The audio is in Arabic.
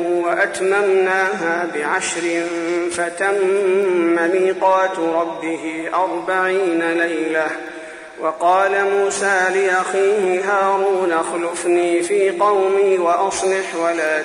وأتممناها ب10 فتم ميقات ربه 40 ليلة. وقال موسى لأخيه هارون اخلفني في قومي وأصلح ولا